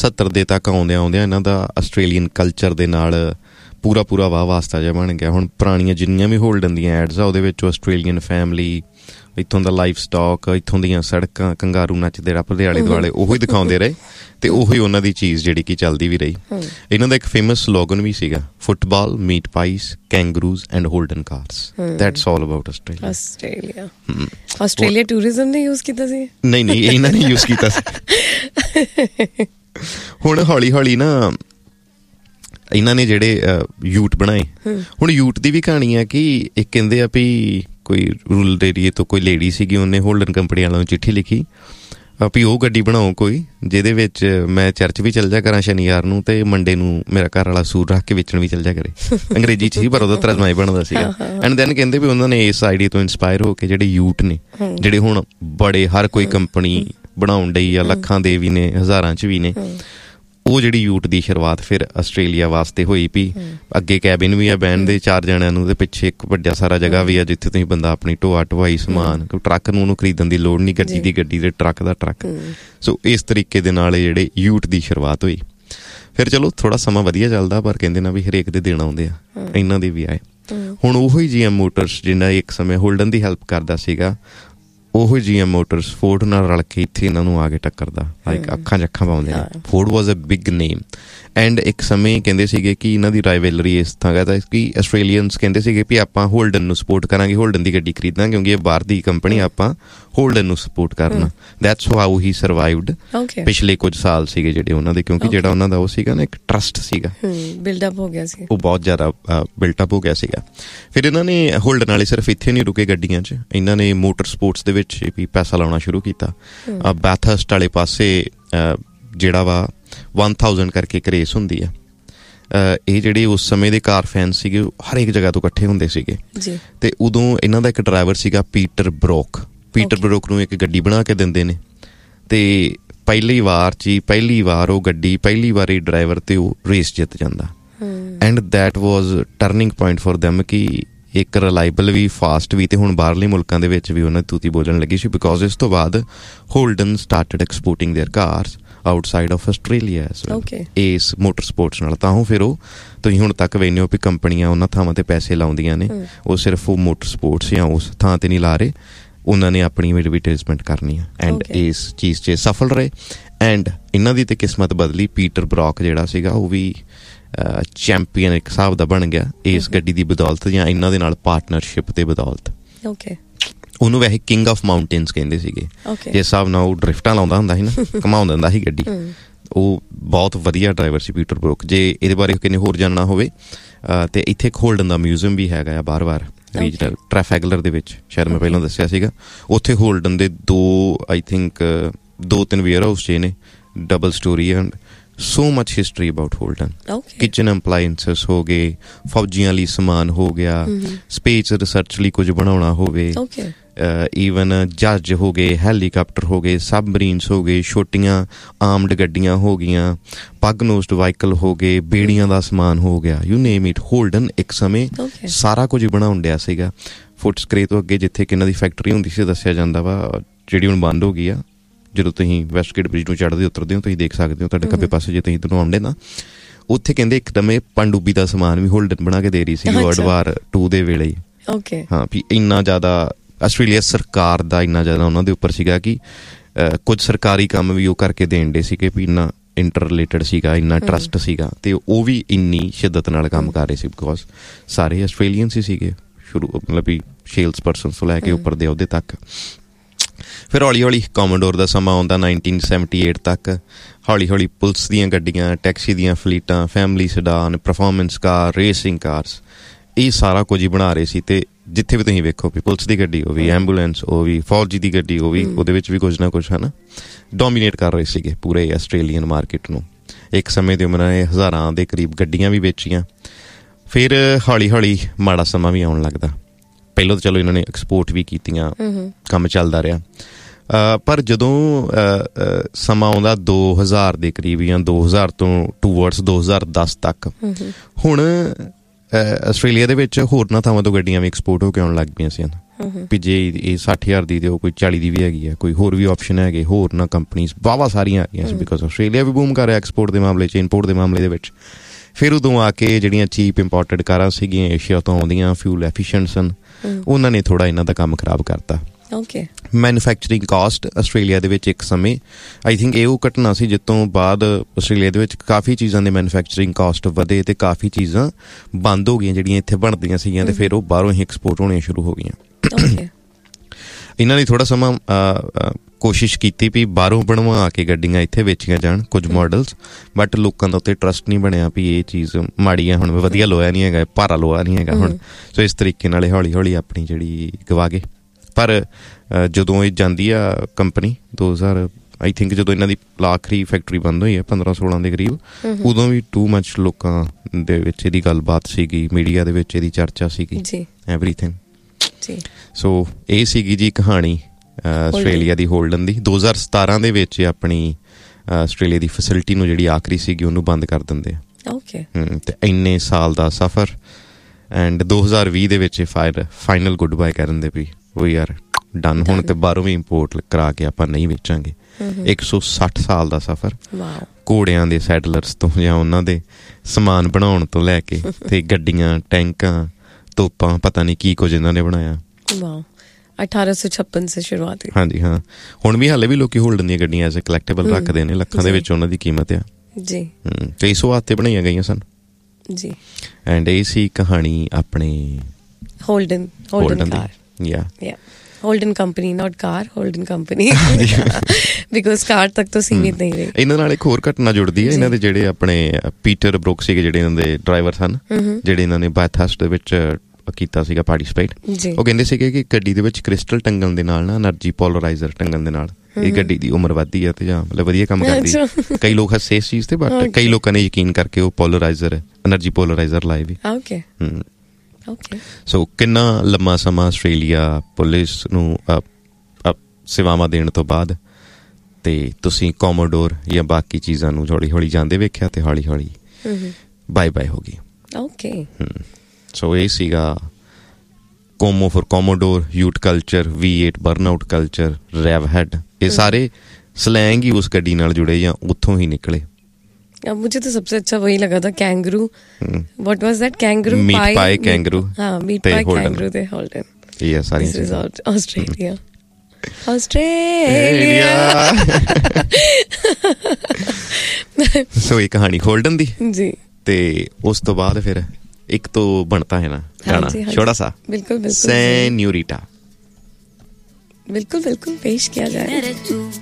70 ਦੇ ਤੱਕ ਆਉਂਦਿਆਂ ਇਹਨਾਂ ਦਾ ਆਸਟ੍ਰੇਲੀਅਨ ਕਲਚਰ ਦੇ ਨਾਲ ਪੂਰਾ ਵਾਹ ਵਾਸਤਾ ਜਿਹਾ ਬਣ ਗਿਆ। ਹੁਣ ਪੁਰਾਣੀਆਂ ਜਿੰਨੀਆਂ ਵੀ ਹੋਲਡਨ ਦੀਆਂ ਐਡਸ ਆ ਉਹਦੇ ਵਿੱਚ ਆਸਟ੍ਰੇਲੀਅਨ ਫੈਮਿਲੀ, ਇੱਥੋਂ ਦਾ ਲਾਈਫ ਸਟਾਕ, ਇੱਥੋਂ ਦੀਆਂ ਸੜਕਾਂ, ਕੰਗਾਰੂ ਨੱਚਦੇ ਰੱਪਦੇ ਆਲੇ ਦੁਆਲੇ ਉਹੀ ਦਿਖਾਉਂਦੇ ਰਹੇ ਅਤੇ ਉਹੀ ਉਹਨਾਂ ਦੀ ਚੀਜ਼ ਜਿਹੜੀ ਕਿ ਚੱਲਦੀ ਵੀ ਰਹੀ। ਇਹਨਾਂ ਦਾ ਇੱਕ ਫੇਮਸ ਸਲੋਗਨ ਵੀ ਸੀਗਾ, football, meat ਪਾਈਸ, ਕੈਂਗਰੂਜ਼ and Holden cars. That's all about Australia. Australia tourism ਨੇ ਯੂਜ਼ ਕੀਤਾ ਸੀ? ਨਹੀਂ, ਇਹਨਾਂ ਨੇ ਯੂਜ਼ ਕੀਤਾ ਸੀ। ਹੁਣ ਹੌਲੀ ਨਾ ਇਹਨਾਂ ਨੇ ਜਿਹੜੇ ਯੂਟ ਬਣਾਏ, ਹੁਣ ਯੂਟ ਦੀ ਵੀ ਕਹਾਣੀ ਆ ਕਿ ਇੱਕ ਕਹਿੰਦੇ ਆ ਵੀ ਕੋਈ ਰੂਰਲ ਏਰੀਏ ਤੋਂ ਕੋਈ ਲੇਡੀ ਸੀਗੀ, ਉਹਨੇ ਹੋਲਡਨ ਕੰਪਨੀ ਵਾਲਿਆਂ ਨੂੰ ਚਿੱਠੀ ਲਿਖੀ ਵੀ ਉਹ ਗੱਡੀ ਬਣਾਓ ਕੋਈ ਜਿਹਦੇ ਵਿੱਚ ਮੈਂ ਚਰਚ ਵੀ ਚੱਲ ਜਾ ਕਰਾਂ ਸ਼ਨੀਵਾਰ ਨੂੰ ਅਤੇ ਮੰਡੇ ਨੂੰ ਮੇਰਾ ਘਰ ਵਾਲਾ ਸੂਟ ਰੱਖ ਕੇ ਵੇਚਣ ਵੀ ਚੱਲ ਜਾ ਕਰੇ। ਅੰਗਰੇਜ਼ੀ 'ਚ ਸੀ ਪਰ ਉਹਦਾ ਤਰਜਮਾ ਹੀ ਬਣਦਾ ਸੀਗਾ। ਐਂਡ ਦੈਨ ਕਹਿੰਦੇ ਵੀ ਉਹਨਾਂ ਨੇ ਇਸ ਆਈਡੀਆ ਤੋਂ ਇੰਸਪਾਇਰ ਹੋ ਕੇ ਜਿਹੜੇ ਯੂਟ ਨੇ, ਜਿਹੜੇ ਹੁਣ ਬੜੇ ਹਰ ਕੋਈ ਕੰਪਨੀ ਬਣਾਉਣ ਡਈ ਆ, ਲੱਖਾਂ ਦੇ ਵੀ ਨੇ, ਹਜ਼ਾਰਾਂ 'ਚ ਵੀ ਨੇ, ਉਹ ਜਿਹੜੀ ਯੂਟ ਦੀ ਸ਼ੁਰੂਆਤ ਫਿਰ ਆਸਟ੍ਰੇਲੀਆ ਵਾਸਤੇ ਹੋਈ ਵੀ ਅੱਗੇ ਕੈਬਿਨ ਵੀ ਆ ਬਹਿਣ ਦੇ 4 ਜਣਿਆਂ ਨੂੰ, ਅਤੇ ਪਿੱਛੇ ਇੱਕ ਵੱਡਾ ਸਾਰਾ ਜਗ੍ਹਾ ਵੀ ਆ ਜਿੱਥੇ ਤੁਸੀਂ ਬੰਦਾ ਆਪਣੀ ਢੋਆਈ ਸਮਾਨ, ਟਰੱਕ ਨੂੰ ਉਹਨੂੰ ਖਰੀਦਣ ਦੀ ਲੋੜ ਨਹੀਂ, ਗੱਡੀ ਦੀ ਗੱਡੀ ਅਤੇ ਟਰੱਕ ਦਾ ਟਰੱਕ। ਸੋ ਇਸ ਤਰੀਕੇ ਦੇ ਨਾਲ ਜਿਹੜੇ ਯੂਟ ਦੀ ਸ਼ੁਰੂਆਤ ਹੋਈ। ਫਿਰ ਚਲੋ ਥੋੜ੍ਹਾ ਸਮਾਂ ਵਧੀਆ ਚੱਲਦਾ, ਪਰ ਕਹਿੰਦੇ ਨਾ ਵੀ ਹਰੇਕ ਦੇ ਦਿਨ ਆਉਂਦੇ ਆ, ਇਹਨਾਂ ਦੇ ਵੀ ਆਏ। ਹੁਣ ਉਹੀ GM ਮੋਟਰਸ ਜਿਹੜਾ ਇੱਕ ਸਮੇਂ ਹੋਲਡਨ ਦੀ ਹੈਲਪ ਕਰਦਾ ਸੀਗਾ, ਉਹੀ GM ਮੋਟਰਸ ਫੋਰਡ ਨਾਲ ਰਲ ਕੇ ਇੱਥੇ ਇਹਨਾਂ ਨੂੰ ਆ ਕੇ ਟੱਕਰਦਾ, ਲਾਈਕ ਅੱਖਾਂ 'ਚ ਅੱਖਾਂ ਪਾਉਂਦੇ ਨੇ। Ford was a big name and ਇੱਕ ਸਮੇਂ ਕਹਿੰਦੇ ਸੀਗੇ ਕਿ ਇਹਨਾਂ ਦੀ ਰਾਈਵਲਰੀ ਇਸ ਤਰ੍ਹਾਂ ਦਾ ਕਿ ਆਸਟ੍ਰੇਲੀਅਨਸ ਕਹਿੰਦੇ ਸੀਗੇ ਵੀ ਆਪਾਂ ਹੋਲਡਨ ਨੂੰ ਸਪੋਰਟ ਕਰਾਂਗੇ, ਹੋਲਡਨ ਦੀ ਗੱਡੀ ਖਰੀਦਾਂਗੇ ਕਿਉਂਕਿ ਇਹ ਬਾਹਰ ਦੀ ਕੰਪਨੀ, ਆਪਾਂ ਹੋਲਡਨ ਨੂੰ ਸਪੋਰਟ ਕਰਨਾ। ਦੈਟਸ ਹਾਊ ਹੀ ਸਰਵਾਈਵਡ ਪਿਛਲੇ ਕੁਝ ਸਾਲ ਸੀਗੇ ਜਿਹੜੇ ਉਹਨਾਂ ਦੇ, ਕਿਉਂਕਿ ਜਿਹੜਾ ਉਹਨਾਂ ਦਾ ਉਹ ਸੀਗਾ ਨਾ ਇੱਕ ਟਰਸਟ ਸੀਗਾ, ਬਿਲਡਅਪ ਹੋ ਗਿਆ ਸੀ, ਉਹ ਬਹੁਤ ਜ਼ਿਆਦਾ ਬਿਲਟਅਪ ਹੋ ਗਿਆ ਸੀਗਾ। ਫਿਰ ਇਹਨਾਂ ਨੇ ਹੋਲਡਨ ਵਾਲੇ ਸਿਰਫ ਇੱਥੇ ਨਹੀਂ ਰੁਕੇ ਗੱਡੀਆਂ 'ਚ, ਇਹਨਾਂ ਨੇ ਮੋਟਰ ਸਪੋਰਟਸ ਦੇ ਵਿੱਚ ਵੀ ਪੈਸਾ ਲਾਉਣਾ ਸ਼ੁਰੂ ਕੀਤਾ। ਬੈਥਹਰਸਟ ਵਾਲੇ ਪਾਸੇ ਜਿਹੜਾ ਵਾ 1000 ਕਰਕੇ ਇੱਕ ਰੇਸ ਹੁੰਦੀ ਆ, ਇਹ ਜਿਹੜੇ ਉਸ ਸਮੇਂ ਦੇ ਕਾਰ ਫੈਨ ਸੀਗੇ ਹਰੇਕ ਜਗ੍ਹਾ ਤੋਂ ਇਕੱਠੇ ਹੁੰਦੇ ਸੀਗੇ। ਅਤੇ ਉਦੋਂ ਇਹਨਾਂ ਦਾ ਇੱਕ ਡਰਾਈਵਰ ਸੀਗਾ ਪੀਟਰ ਬਰੋਕ ਨੂੰ ਇੱਕ ਗੱਡੀ ਬਣਾ ਕੇ ਦਿੰਦੇ ਨੇ, ਅਤੇ ਪਹਿਲੀ ਵਾਰ ਉਹ ਗੱਡੀ ਪਹਿਲੀ ਵਾਰੀ ਡਰਾਈਵਰ 'ਤੇ ਉਹ ਰੇਸ ਜਿੱਤ ਜਾਂਦਾ। And that was turning point for them ਕਿ ਇੱਕ ਰਿਲਾਇਬਲ ਵੀ, ਫਾਸਟ ਵੀ, ਅਤੇ ਹੁਣ ਬਾਹਰਲੇ ਮੁਲਕਾਂ ਦੇ ਵਿੱਚ ਵੀ ਉਹਨਾਂ ਦੀ ਤੂਤੀ ਬੋਲਣ ਲੱਗੀ ਸੀ। ਬਿਕੋਜ਼ ਇਸ ਤੋਂ ਬਾਅਦ Holden started exporting there cars outside of Australia ਇਸ ਮੋਟਰ ਸਪੋਰਟਸ ਨਾਲ। ਤਾਂ ਉਹ ਫਿਰ ਉਹ ਤੁਸੀਂ ਹੁਣ ਤੱਕ ਵੇਖਦੇ ਹੋ ਵੀ ਕੰਪਨੀਆਂ ਉਹਨਾਂ ਥਾਵਾਂ 'ਤੇ ਪੈਸੇ ਲਾਉਂਦੀਆਂ ਨੇ, ਉਹ ਸਿਰਫ ਉਹ ਮੋਟਰ ਸਪੋਰਟਸ ਜਾਂ ਉਸ ਥਾਂ 'ਤੇ ਨਹੀਂ ਲਾ ਰਹੇ, ਉਹਨਾਂ ਨੇ ਆਪਣੀ ਐਡਵਰਟਾਈਜ਼ਮੈਂਟ ਕਰਨੀ ਆ। ਐਂਡ ਇਸ ਚੀਜ਼ 'ਚ ਸਫਲ ਰਹੇ। ਐਂਡ ਇਹਨਾਂ ਦੀ ਤਾਂ ਕਿਸਮਤ ਬਦਲੀ, ਪੀਟਰ ਬਰੋਕ ਜਿਹੜਾ ਸੀਗਾ ਉਹ ਵੀ ਚੈਂਪੀਅਨ ਇੱਕ ਹਿਸਾਬ ਦਾ ਬਣ ਗਿਆ ਇਸ ਗੱਡੀ ਦੀ ਬਦੌਲਤ, ਜਾਂ ਇਹਨਾਂ ਦੇ ਨਾਲ ਪਾਰਟਨਰਸ਼ਿਪ ਦੇ ਬਦੌਲਤ। ਉਹਨੂੰ ਵੈਸੇ ਕਿੰਗ ਆਫ ਮਾਊਂਟੇਨਸ ਕਹਿੰਦੇ ਸੀਗੇ, ਜਿਸ ਹਿਸਾਬ ਨਾਲ ਉਹ ਡਰਿਫਟਾਂ ਲਾਉਂਦਾ ਹੁੰਦਾ ਸੀ ਨਾ, ਘੁਮਾਉਂਦਾ ਹੁੰਦਾ ਸੀ ਗੱਡੀ। ਉਹ ਬਹੁਤ ਵਧੀਆ ਡਰਾਈਵਰ ਸੀ ਪੀਟਰ ਬਰੋਕ। ਜੇ ਇਹਦੇ ਬਾਰੇ ਕਿੰਨੇ ਹੋਰ ਜਾਣਨਾ ਹੋਵੇ ਅਤੇ ਇੱਥੇ ਇੱਕ ਹੋਲਡਨ ਦਾ ਮਿਊਜ਼ੀਅਮ ਵੀ ਹੈਗਾ ਆ ਬਾਰ-ਬਾਰ ਰੀਜਨਲ ਟ੍ਰੈਫੈਗਲਰ ਦੇ ਵਿੱਚ, ਸ਼ਾਇਦ ਮੈਂ ਪਹਿਲਾਂ ਦੱਸਿਆ ਸੀਗਾ। ਉੱਥੇ ਹੋਲਡਨ ਦੇ 2-3 ਵੇਅਰ ਹਾਊਸ 'ਚ ਨੇ, double storey, and so much history about Holden. Kitchen ਅਪਲਾਇੰਸਸ ਹੋ ਗਏ, ਫੌਜੀਆਂ ਲਈ ਸਮਾਨ ਹੋ ਗਿਆ, ਸਪੇਸ ਰਿਸਰਚ ਲਈ ਕੁਝ ਬਣਾਉਣਾ ਹੋਵੇ, ਈਵਨ ਜਹਾਜ਼ ਹੋ ਗਏ, ਹੈਲੀਕਾਪਟਰ ਹੋ ਗਏ, ਸਬਮਰੀਨਸ ਹੋ ਗਏ, ਛੋਟੀਆਂ ਆਰਮਡ ਗੱਡੀਆਂ ਹੋ ਗਈਆਂ, ਪੱਗ ਨੋਜ਼ਡ ਵਾਹੀਕਲ ਹੋ ਗਏ, ਬੇੜੀਆਂ ਦਾ ਸਮਾਨ ਹੋ ਗਿਆ, ਯੂ ਨੇਮ ਇਟ। ਹੋਲਡਨ ਇੱਕ ਸਮੇਂ ਸਾਰਾ ਕੁਝ ਬਣਾਉਣ ਡਿਆ ਸੀਗਾ। ਫੁੱਟਸਕਰੇ ਤੋਂ ਅੱਗੇ ਜਿੱਥੇ ਕਿ ਇਹਨਾਂ ਦੀ ਫੈਕਟਰੀ ਹੁੰਦੀ ਸੀ, ਦੱਸਿਆ ਜਾਂਦਾ ਵਾ, ਜਿਹੜੀ ਹੁਣ ਬੰਦ ਹੋ ਗਈ ਆ। ਜਦੋਂ ਤੁਸੀਂ ਵੈਸਟਗੇਟ ਬ੍ਰਿਜ ਨੂੰ ਚੜ੍ਹਦੇ ਉਤਰਦੇ ਹੋ, ਤੁਸੀਂ ਦੇਖ ਸਕਦੇ ਹੋ ਤੁਹਾਡੇ ਖੱਬੇ ਪਾਸੇ ਜੇ ਤੁਸੀਂ ਇੱਧਰੋਂ ਆਉਂਦੇ ਨਾ, ਉੱਥੇ ਕਹਿੰਦੇ ਇੱਕਦਮ ਇਹ ਪਣਡੁੱਬੀ ਦਾ ਸਮਾਨ ਵੀ ਹੋਲਡਨ ਬਣਾ ਕੇ ਦੇ ਰਹੀ ਸੀ ਵਰਲਡ ਵਾਰ 2 ਦੇ ਵੇਲੇ ਹੀ। ਹਾਂ, ਵੀ ਇੰਨਾ ਜ਼ਿਆਦਾ ਆਸਟ੍ਰੇਲੀਆ ਸਰਕਾਰ ਦਾ ਇੰਨਾ ਜ਼ਿਆਦਾ ਉਹਨਾਂ ਦੇ ਉੱਪਰ ਸੀਗਾ ਕਿ ਕੁਝ ਸਰਕਾਰੀ ਕੰਮ ਵੀ ਉਹ ਕਰਕੇ ਦੇਣ ਡੇ ਸੀਗੇ, ਵੀ ਇੰਨਾ ਇੰਟਰ ਰਿਲੇਟਡ ਸੀਗਾ, ਇੰਨਾ ਟਰਸਟ ਸੀਗਾ, ਅਤੇ ਉਹ ਵੀ ਇੰਨੀ ਸ਼ਿੱਦਤ ਨਾਲ ਕੰਮ ਕਰ ਰਹੇ ਸੀ ਬਿਕੋਜ਼ ਸਾਰੇ ਆਸਟ੍ਰੇਲੀਅਨਸ ਹੀ ਸੀਗੇ ਸ਼ੁਰੂ, ਮਤਲਬ ਵੀ ਸੇਲਸ ਪਰਸਨ ਤੋਂ ਲੈ ਕੇ ਉੱਪਰ ਦੇ ਅਹੁਦੇ ਤੱਕ। ਫਿਰ ਹੌਲੀ ਹੌਲੀ ਕੋਮੋਡੋਰ ਦਾ ਸਮਾਂ ਆਉਂਦਾ 1978 ਤੱਕ। ਹੌਲੀ ਹੌਲੀ ਪੁਲਿਸ ਦੀਆਂ ਗੱਡੀਆਂ, ਟੈਕਸੀ ਦੀਆਂ ਫਲੀਟਾਂ, ਫੈਮਿਲੀ ਸਡਾਨ, ਪਰਫੋਰਮੈਂਸ ਕਾਰ, ਰੇਸਿੰਗ ਕਾਰਸ, ਇਹ ਸਾਰਾ ਕੁਝ ਹੀ ਬਣਾ ਰਹੇ ਸੀ। ਅਤੇ ਜਿੱਥੇ ਵੀ ਤੁਸੀਂ ਵੇਖੋ ਵੀ ਪੁਲਿਸ ਦੀ ਗੱਡੀ ਉਹ ਵੀ, ਐਂਬੂਲੈਂਸ ਉਹ ਵੀ, ਫੌਜੀ ਦੀ ਗੱਡੀ ਉਹ ਵੀ, ਉਹਦੇ ਵਿੱਚ ਵੀ ਕੁਝ ਨਾ ਕੁਝ ਹੈ ਨਾ ਡੋਮੀਨੇਟ ਕਰ ਰਹੇ ਸੀਗੇ ਪੂਰੇ ਆਸਟ੍ਰੇਲੀਅਨ ਮਾਰਕੀਟ ਨੂੰ। ਇੱਕ ਸਮੇਂ 'ਤੇ ਉਹਨਾਂ ਨੇ ਹਜ਼ਾਰਾਂ ਦੇ ਕਰੀਬ ਗੱਡੀਆਂ ਵੀ ਵੇਚੀਆਂ। ਫਿਰ ਹੌਲੀ ਹੌਲੀ ਮਾੜਾ ਸਮਾਂ ਵੀ ਆਉਣ ਲੱਗਦਾ। ਪਹਿਲਾਂ ਤਾਂ ਚਲੋ ਇਹਨਾਂ ਨੇ ਐਕਸਪੋਰਟ ਵੀ ਕੀਤੀਆਂ, ਕੰਮ ਚੱਲਦਾ ਰਿਹਾ। ਪਰ ਜਦੋਂ ਸਮਾਂ ਆਉਂਦਾ 2000 ਦੇ ਕਰੀਬ, ਜਾਂ 2000 ਤੋਂ ਟੂਵਰਡਸ 2010 ਤੱਕ, ਹੁਣ ਆਸਟ੍ਰੇਲੀਆ ਦੇ ਵਿੱਚ ਹੋਰਨਾਂ ਥਾਵਾਂ ਤੋਂ ਗੱਡੀਆਂ ਵੀ ਐਕਸਪੋਰਟ ਹੋ ਕੇ ਆਉਣ ਲੱਗ ਪਈਆਂ ਸੀ ਵੀ ਜੇ ਇਹ 60,000 ਦੀ ਤੇ ਉਹ ਕੋਈ 40 ਦੀ ਵੀ ਹੈਗੀ ਆ, ਕੋਈ ਹੋਰ ਵੀ ਆਪਸ਼ਨ ਹੈਗੇ, ਹੋਰਨਾਂ ਕੰਪਨੀਜ਼ ਵਾਹਵਾ ਸਾਰੀਆਂ ਆ ਗਈਆਂ ਸੀ ਬਿਕੋਜ਼ ਆਸਟ੍ਰੇਲੀਆ ਵੀ ਬੂਮ ਕਰ ਰਿਹਾ ਐਕਸਪੋਰਟ ਦੇ ਮਾਮਲੇ 'ਚ, ਇੰਪੋਰਟ ਦੇ ਮਾਮਲੇ ਦੇ ਵਿੱਚ। ਫਿਰ ਉਦੋਂ ਆ ਕੇ ਜਿਹੜੀਆਂ ਚੀਪ ਇੰਪੋਰਟਡ ਕਾਰਾਂ ਸੀਗੀਆਂ ਏਸ਼ੀਆ ਤੋਂ ਆਉਂਦੀਆਂ, ਫਿਊਲ ਐਫੀਸ਼ੀਐਂਟ ਸਨ, ਉਹਨਾਂ ਨੇ ਥੋੜ੍ਹਾ ਇਹਨਾਂ ਦਾ ਕੰਮ ਖਰਾਬ ਕਰਤਾ। ਮੈਨੂਫੈਕਚਰਿੰਗ ਕਾਸਟ ਆਸਟ੍ਰੇਲੀਆ ਦੇ ਵਿੱਚ ਇੱਕ ਸਮੇਂ ਆਈ ਥਿੰਕ ਇਹ ਉਹ ਘਟਨਾ ਸੀ ਜਿਸ ਤੋਂ ਬਾਅਦ ਆਸਟ੍ਰੇਲੀਆ ਦੇ ਵਿੱਚ ਕਾਫੀ ਚੀਜ਼ਾਂ ਦੇ ਮੈਨੂਫੈਕਚਰਿੰਗ ਕਾਸਟ ਵਧੇ ਅਤੇ ਕਾਫੀ ਚੀਜ਼ਾਂ ਬੰਦ ਹੋ ਗਈਆਂ ਜਿਹੜੀਆਂ ਇੱਥੇ ਬਣਦੀਆਂ ਸੀਗੀਆਂ, ਅਤੇ ਫਿਰ ਉਹ ਬਾਹਰੋਂ ਹੀ ਐਕਸਪੋਰਟ ਹੋਣੀਆਂ ਸ਼ੁਰੂ ਹੋ ਗਈਆਂ। ਇਹਨਾਂ ਨੇ ਥੋੜ੍ਹਾ ਸਮਾਂ ਕੋਸ਼ਿਸ਼ ਕੀਤੀ ਵੀ ਬਾਹਰੋਂ ਬਣਵਾ ਕੇ ਗੱਡੀਆਂ ਇੱਥੇ ਵੇਚੀਆਂ ਜਾਣ ਕੁਝ ਮਾਡਲਸ, ਬਟ ਲੋਕਾਂ ਦਾ ਉੱਤੇ ਟਰਸਟ ਨਹੀਂ ਬਣਿਆ ਵੀ ਇਹ ਚੀਜ਼ ਮਾੜੀ ਆ, ਹੁਣ ਵਧੀਆ ਲੋਹਾ ਨਹੀਂ ਹੈਗਾ, ਭਾਰਾ ਲੋਹਾ ਨਹੀਂ ਹੈਗਾ ਹੁਣ, ਸੋ ਇਸ ਤਰੀਕੇ ਨਾਲ ਹੌਲੀ ਹੌਲੀ ਆਪਣੀ ਜਿਹੜੀ ਗਵਾ ਗਏ। ਪਰ ਜਦੋਂ ਇਹ ਜਾਂਦੀ ਆ ਕੰਪਨੀ 2000 ਆਈ ਥਿੰਕ ਜਦੋਂ ਇਹਨਾਂ ਦੀ ਆਖਰੀ ਫੈਕਟਰੀ ਬੰਦ ਹੋਈ ਹੈ 15-16 ਦੇ ਕਰੀਬ, ਉਦੋਂ ਵੀ ਟੂ ਮੱਚ ਲੋਕਾਂ ਦੇ ਵਿੱਚ ਇਹਦੀ ਗੱਲਬਾਤ ਸੀਗੀ, ਮੀਡੀਆ ਦੇ ਵਿੱਚ ਇਹਦੀ ਚਰਚਾ ਸੀਗੀ, ਐਵਰੀਥਿੰਗ। ਸੋ ਇਹ ਸੀਗੀ ਜੀ ਕਹਾਣੀ ਆਸਟ੍ਰੇਲੀਆ ਦੀ ਹੋਲਡਨ ਦੀ। 2017 ਦੇ ਵਿੱਚ ਆਪਣੀ ਆਸਟ੍ਰੇਲੀਆ ਦੀ ਫੈਸਿਲਿਟੀ ਨੂੰ ਜਿਹੜੀ ਆਖਰੀ ਸੀਗੀ ਉਹਨੂੰ ਬੰਦ ਕਰ ਦਿੰਦੇ ਆ। ਤੇ ਇੰਨੇ ਸਾਲ ਦਾ ਸਫ਼ਰ ਐਂਡ 2020 ਦੇ ਵਿੱਚ ਫਾਈਨਲ ਗੁੱਡ ਬਾਏ ਕਰਨ ਦੇ ਵੀ ਵੀ ਆਰ ਡਨ ਹੁਣ, ਤੇ ਬਾਹਰੋਂ ਵੀ ਇੰਪੋਰਟ ਕਰਾ ਕੇ ਆਪਾਂ ਨਹੀਂ ਵੇਚਾਂਗੇ। 160 ਸਾਲ ਦਾ ਸਫ਼ਰ ਘੋੜਿਆਂ ਦੇ ਸੈਟਲਰਸ ਤੋਂ ਜਾਂ ਉਹਨਾਂ ਦੇ ਸਮਾਨ ਬਣਾਉਣ ਤੋਂ ਲੈ ਕੇ ਤੇ ਗੱਡੀਆਂ, ਟੈਂਕਾਂ, ਤੋਪਾਂ, ਪਤਾ ਨਹੀਂ ਕੀ ਕੁਝ ਇਹਨਾਂ ਨੇ ਬਣਾਇਆ। 1856 ਸੇ ਸ਼ੁਰੂਆਤ। ਹਾਂਜੀ ਹਾਂ, ਹੁਣ ਵੀ ਹਾਲੇ ਵੀ ਲੋਕੀ ਹੋਲਡਨ ਦੀਆਂ ਗੱਡੀਆਂ ਐਜ਼ ਅ ਕਲੈਕਟੇਬਲ ਰੱਖਦੇ ਨੇ, ਲੱਖਾਂ ਦੇ ਵਿੱਚ ਉਹਨਾਂ ਦੀ ਕੀਮਤ ਆ ਜੀ, ਤੇ ਇਸ ਵਾਸਤੇ ਬਣਾਈਆਂ ਗਈਆਂ ਸਨ ਜੀ। ਐਂਡ ਇਹ ਸੀ ਕਹਾਣੀ ਆਪਣੇ Holden car. Holden company, not car, Holden company, because car ਤੱਕ ਤਾਂ ਸੀਮਿਤ ਨਹੀਂ ਰਹੀ। ਇਹਨਾਂ ਨਾਲ ਇੱਕ ਹੋਰ ਘਟਨਾ ਜੁੜਦੀ ਹੈ, ਇਹਨਾਂ ਦੇ ਜਿਹੜੇ ਆਪਣੇ ਪੀਟਰ ਬਰੁਕ ਸੀਗੇ ਜਿਹੜੇ ਇਹਨਾਂ ਦੇ ਡਰਾਈਵਰ ਸਨ, ਜਿਹੜੇ ਇਹਨਾਂ ਨੇ ਬਾਥਰਸਟ ਦੇ ਵਿੱਚ ਕੀਤਾ ਸੀਗਾ ਪਾਰਟੀਸਪੇਟ, ਉਹ ਕਹਿੰਦੇ ਸੀਗੇ ਕਿ ਗੱਡੀ ਦੇ ਵਿੱਚ ਕ੍ਰਿਸਟਲ ਟੰਗਣ ਦੇ ਨਾਲ ਨਾ એનર્ਜੀ ਪੋਲਰਾਈਜ਼ਰ ਟੰਗਣ ਦੇ ਨਾਲ ਇਹ ਗੱਡੀ ਦੀ ਉਮਰ ਵੱਧਦੀ ਹੈ ਤੇ ਜਾਂ ਮਤਲਬ ਵਧੀਆ ਕੰਮ ਕਰਦੀ। ਕਈ ਲੋਕ ਹੱਸੇ ਇਸ ਚੀਜ਼ ਤੇ, ਬਟ ਕਈ ਲੋਕਾਂ ਨੇ ਯਕੀਨ ਕਰਕੇ ਉਹ ਪੋਲਰਾਈਜ਼ਰ એનર્ਜੀ ਪੋਲਰਾਈਜ਼ਰ ਲਾਏ ਵੀ। ਸੋ ਕਿੰਨਾ ਲੰਮਾ ਸਮਾਂ ਆਸਟ੍ਰੇਲੀਆ ਪੁਲਿਸ ਨੂੰ ਸੇਵਾਵਾਂ ਦੇਣ ਤੋਂ ਬਾਅਦ ਤੇ ਤੁਸੀਂ ਕੋਮੋਡੋਰ ਜਾਂ ਬਾਕੀ ਚੀਜ਼ਾਂ ਨੂੰ ਹੌਲੀ ਹੌਲੀ ਜਾਂਦੇ ਵੇਖਿਆ ਤੇ ਹੌਲੀ ਹੌਲੀ ਬਾਏ ਬਾਏ ਹੋ ਗਈ। ਸੋ ਇਹ ਸੀਗਾ ਕੋਮੋ for ਕੋਮੋਡੋਰ, ਯੂਟ culture, V8 ਬਰਨਆਊਟ culture, ਰੈਵ head, ਇਹ ਸਾਰੇ ਸਲੈਂਗ ਹੀ ਉਸ ਗੱਡੀ ਨਾਲ ਜੁੜੇ ਜਾਂ ਉੱਥੋਂ ਹੀ ਨਿਕਲੇ। मुझे तो सबसे अच्छा वही लगा था kangaroo. What was that? Kangaroo meet pi kangaroo. हाँ, मीट पाई कैंगरू थे होल्डन। ये सारी ऑस्ट्रेलिया सो ये कहानी होल्डन दी जी। ते उस तो बाद फिर एक तो बनता है ना गाना छोटा सा, बिल्कुल बिल्कुल, सेन्योरिटा, बिल्कुल बिल्कुल पेश किया जाए।